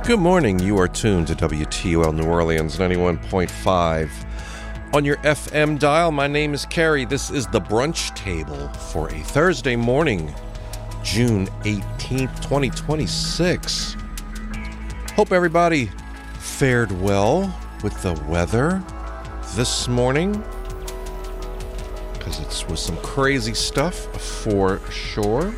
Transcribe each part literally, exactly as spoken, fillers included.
Good morning. You are tuned to W T O L New Orleans ninety-one point five. On your F M dial, my name is Carrie. This is the brunch table for a Thursday morning, June eighteenth, twenty twenty-six. Hope everybody fared well with the weather this morning, because it was some crazy stuff for sure.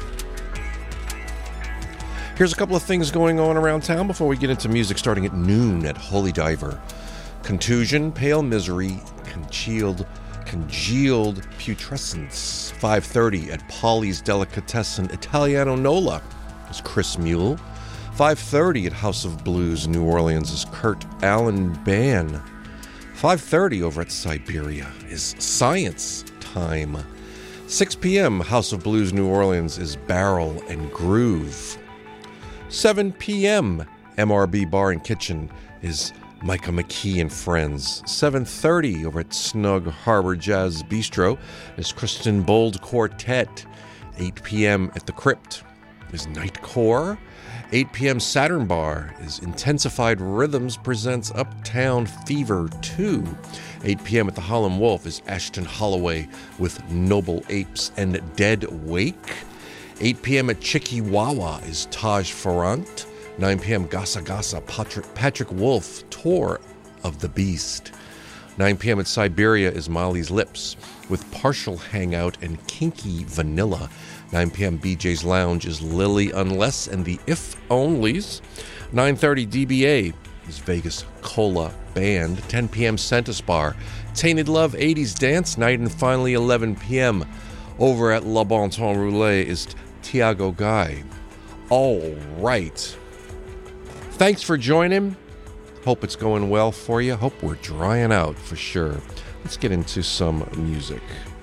Here's a couple of things going on around town before we get into music starting at noon at Holy Diver. Contusion, Pale Misery, Congealed, Congealed Putrescence. five thirty at Polly's Delicatessen Italiano Nola is Chris Mule. five thirty at House of Blues New Orleans is Kurt Allen Band. five thirty over at Siberia is Science Time. six p.m. House of Blues New Orleans is Barrel and Groove. seven p.m. M R B Bar and Kitchen is Micah McKee and Friends. seven thirty over at Snug Harbor Jazz Bistro is Kristen Bold Quartet. eight p.m. at The Crypt is Nightcore. eight p.m. Saturn Bar is Intensified Rhythms presents Uptown Fever two. eight p.m. at the Harlem Wolf is Ashton Holloway with Noble Apes and Dead Wake. eight p.m. at Chikiwawa is Taj Farrant. nine p.m. Gasa Gasa, Patrick, Patrick Wolf, Tour of the Beast. nine p.m. at Siberia is Molly's Lips with Partial Hangout and Kinky Vanilla. nine p.m. B J's Lounge is Lily Unless and the If Onlys. nine thirty D B A is Vegas Cola Band. ten p.m. Centus Bar, Tainted Love eighties Dance Night. And finally eleven p.m. over at La Bon Ton Roulette is Tiago Guy. All right. Thanks for joining. Hope it's going well for you. Hope we're drying out for sure. Let's get into some music.